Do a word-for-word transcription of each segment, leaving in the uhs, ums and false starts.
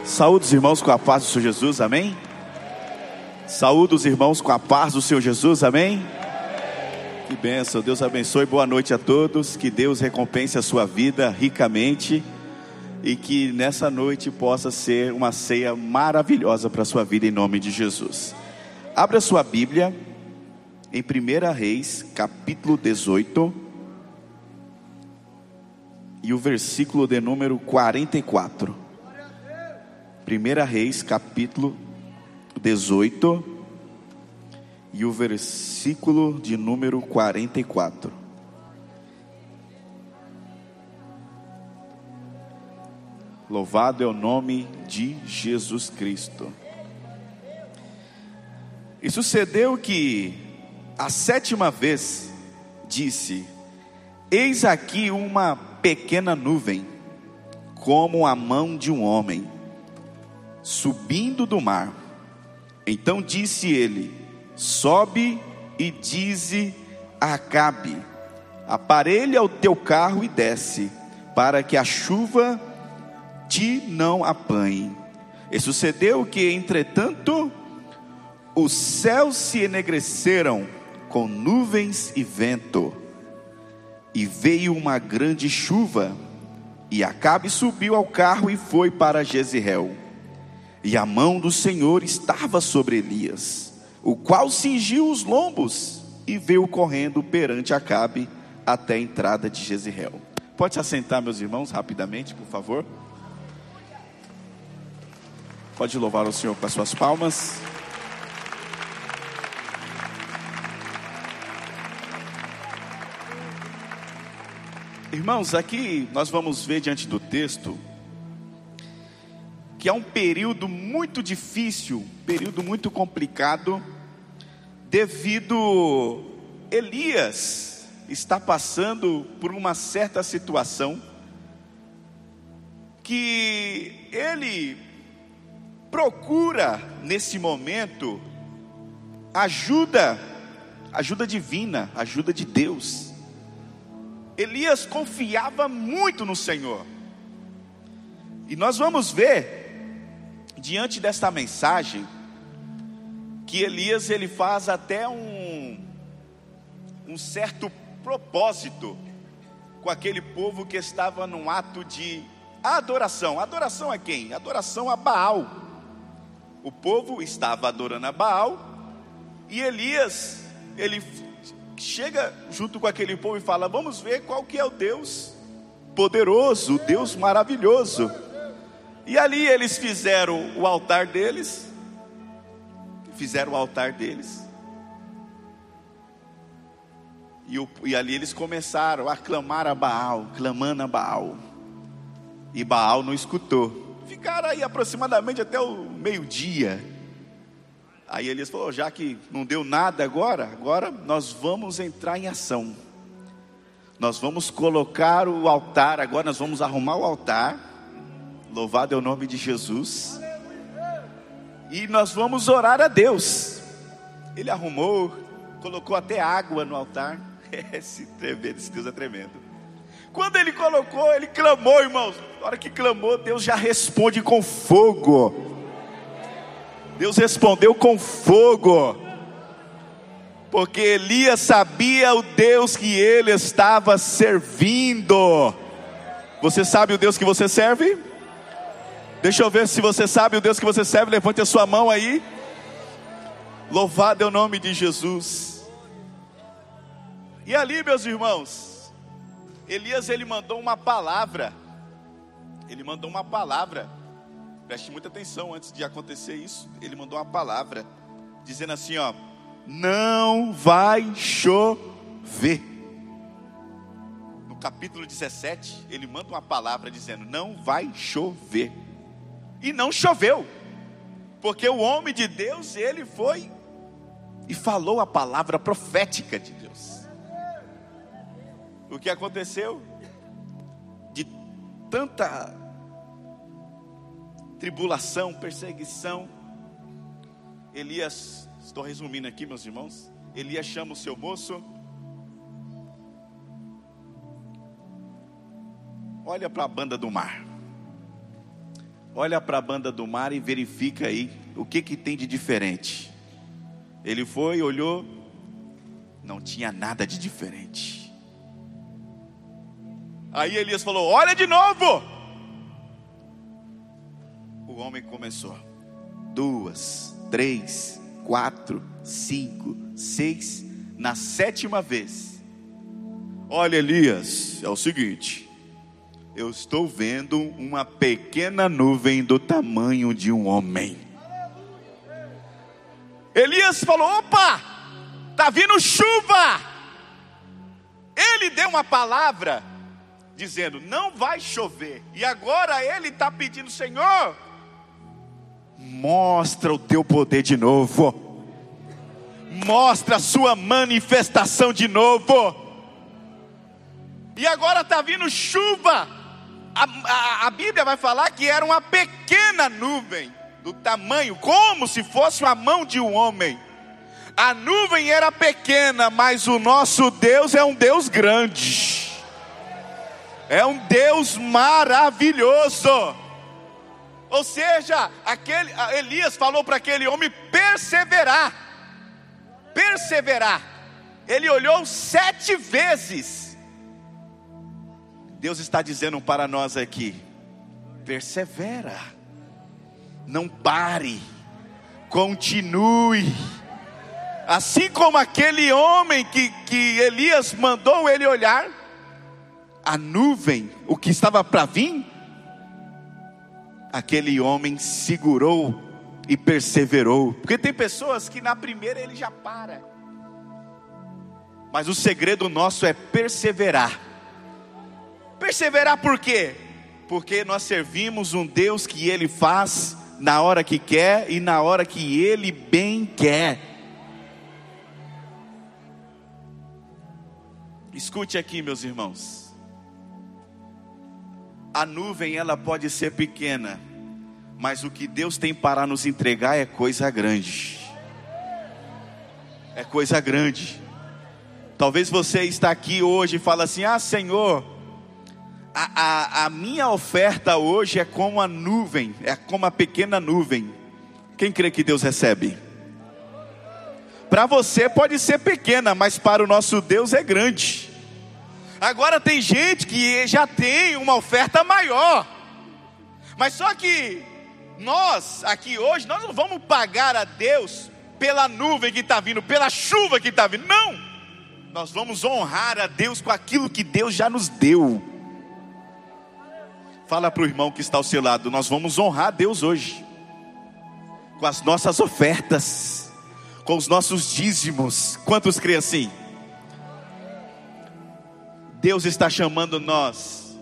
Saúde os irmãos com a paz do Senhor Jesus, amém? Saúde os irmãos com a paz do Senhor Jesus, amém? Que bênção, Deus abençoe, boa noite a todos. Que Deus recompense a sua vida ricamente e que nessa noite possa ser uma ceia maravilhosa para a sua vida, em nome de Jesus. Abra sua Bíblia em primeira Reis, capítulo dezoito, e o versículo de número quarenta e quatro. primeira Reis, capítulo dezoito, e o versículo de número quarenta e quatro. Louvado é o nome de Jesus Cristo. E sucedeu que a sétima vez disse: eis aqui uma pequena nuvem, como a mão de um homem, subindo do mar. Então disse ele: sobe e dize a Acabe: aparelha o teu carro e desce, para que a chuva te não apanhe. E sucedeu que, entretanto, os céus se enegreceram com nuvens e vento, e veio uma grande chuva, e Acabe subiu ao carro e foi para Jezreel. E a mão do Senhor estava sobre Elias, o qual cingiu os lombos e veio correndo perante Acabe até a entrada de Jezreel. Pode se assentar, meus irmãos, rapidamente, por favor. Pode louvar o Senhor com as suas palmas. Irmãos, aqui nós vamos ver diante do texto que é um período muito difícil, período muito complicado, devido Elias está passando por uma certa situação que ele procura nesse momento ajuda, ajuda divina, ajuda de Deus. Elias confiava muito no Senhor, e nós vamos ver diante desta mensagem que Elias ele faz até um um certo propósito com aquele povo que estava num ato de adoração. Adoração a quem? Adoração a Baal. O povo estava adorando a Baal, e Elias ele chega junto com aquele povo e fala: vamos ver qual que é o Deus poderoso, o Deus maravilhoso. E ali eles fizeram o altar deles, fizeram o altar deles, e, o, e ali eles começaram a clamar a Baal, clamando a Baal, e Baal não escutou. Ficaram aí aproximadamente até o meio-dia. Aí Elias falou: já que não deu nada agora, agora nós vamos entrar em ação. Nós vamos colocar o altar, agora nós vamos arrumar o altar. Louvado é o nome de Jesus. E nós vamos orar a Deus. Ele arrumou, colocou até água no altar. Esse, tremendo, esse Deus é tremendo. Quando ele colocou, ele clamou, irmãos. Na hora que clamou, Deus já responde com fogo. Deus respondeu com fogo, porque Elias sabia o Deus que ele estava servindo. Você sabe o Deus que você serve? Deixa eu ver se você sabe o Deus que você serve. Levante a sua mão aí. Louvado é o nome de Jesus. E ali, meus irmãos, Elias ele mandou uma palavra. Ele mandou uma palavra. Preste muita atenção antes de acontecer isso. Ele mandou uma palavra dizendo assim, ó: não vai chover. No capítulo dezessete, ele manda uma palavra dizendo: não vai chover. E não choveu, porque o homem de Deus, ele foi e falou a palavra profética de Deus. O que aconteceu? De tanta tribulação, perseguição, Elias, estou resumindo aqui, meus irmãos, Elias chama o seu moço, olha para a banda do mar. olha para a banda do mar e verifica aí o que que tem de diferente. Ele foi, olhou, não tinha nada de diferente. Aí Elias falou: olha de novo. O homem começou: duas, três, quatro, cinco, seis. Na sétima vez: olha, Elias, é o seguinte, eu estou vendo uma pequena nuvem do tamanho de um homem. Elias falou: opa, está vindo chuva. Ele deu uma palavra dizendo: não vai chover. E agora ele está pedindo: Senhor, mostra o teu poder de novo. Mostra a sua manifestação de novo. E agora está vindo chuva. A, a, a Bíblia vai falar que era uma pequena nuvem, do tamanho, como se fosse a mão de um homem. A nuvem era pequena, mas o nosso Deus é um Deus grande. É um Deus maravilhoso. Ou seja, aquele, Elias falou para aquele homem perseverar. Perseverar. Ele olhou sete vezes. Deus está dizendo para nós aqui: persevera, não pare, continue. Assim como aquele homem que, que Elias mandou ele olhar, a nuvem, o que estava para vir, aquele homem segurou e perseverou. Porque tem pessoas que na primeira ele já para. Mas o segredo nosso é perseverar. Perseverar por quê? Porque nós servimos um Deus que Ele faz na hora que quer e na hora que Ele bem quer. Escute aqui, meus irmãos. A nuvem, ela pode ser pequena, mas o que Deus tem para nos entregar é coisa grande. É coisa grande. Talvez você está aqui hoje e fala assim: ah, Senhor, a, a, a minha oferta hoje é como a nuvem, é como a pequena nuvem. Quem crê que Deus recebe? Para você pode ser pequena, mas para o nosso Deus é grande. Agora tem gente que já tem uma oferta maior, mas só que nós aqui hoje, nós não vamos pagar a Deus pela nuvem que está vindo, pela chuva que está vindo, não. Nós vamos honrar a Deus com aquilo que Deus já nos deu. Fala para o irmão que está ao seu lado: nós vamos honrar a Deus hoje, com as nossas ofertas, com os nossos dízimos. Quantos creem assim? Deus está chamando nós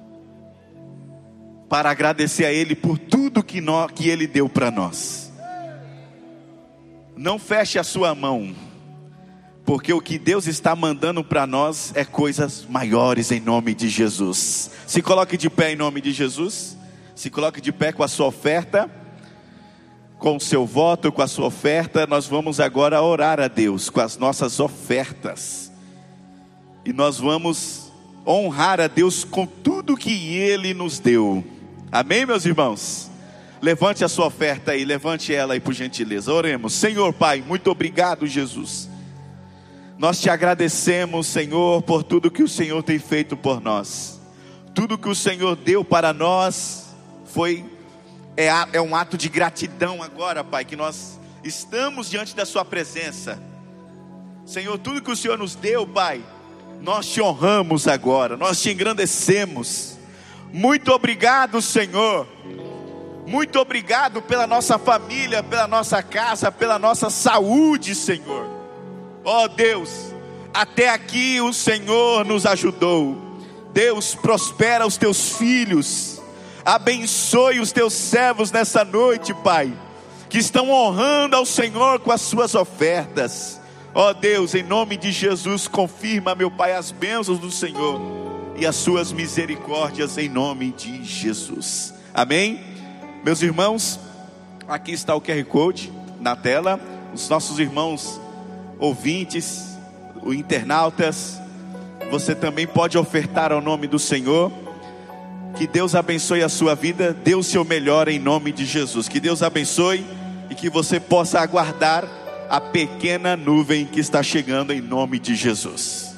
para agradecer a Ele por tudo que, nós, que Ele deu para nós. Não feche a sua mão, porque o que Deus está mandando para nós é coisas maiores, em nome de Jesus. Se coloque de pé em nome de Jesus. Se coloque de pé com a sua oferta, com o seu voto, com a sua oferta. Nós vamos agora orar a Deus com as nossas ofertas. E nós vamos honrar a Deus com tudo que Ele nos deu. Amém, meus irmãos? Levante a sua oferta aí, levante ela aí por gentileza. Oremos. Senhor Pai, muito obrigado, Jesus. Nós te agradecemos, Senhor, por tudo que o Senhor tem feito por nós. Tudo que o Senhor deu para nós foi, é, é um ato de gratidão agora, Pai, que nós estamos diante da sua presença. Senhor, tudo que o Senhor nos deu, Pai, nós te honramos agora, nós te engrandecemos. Muito obrigado, Senhor. Muito obrigado pela nossa família, pela nossa casa, pela nossa saúde, Senhor. Ó Deus, até aqui o Senhor nos ajudou. Deus, prospera os teus filhos, abençoe os teus servos nessa noite, Pai, que estão honrando ao Senhor com as suas ofertas. Ó Deus, em nome de Jesus, confirma, meu Pai, as bênçãos do Senhor e as suas misericórdias em nome de Jesus. Amém? Meus irmãos, aqui está o Q R Code na tela. Os nossos irmãos ouvintes, os internautas, você também pode ofertar ao nome do Senhor. Que Deus abençoe a sua vida. Dê o seu melhor em nome de Jesus. Que Deus abençoe e que você possa aguardar a pequena nuvem que está chegando em nome de Jesus.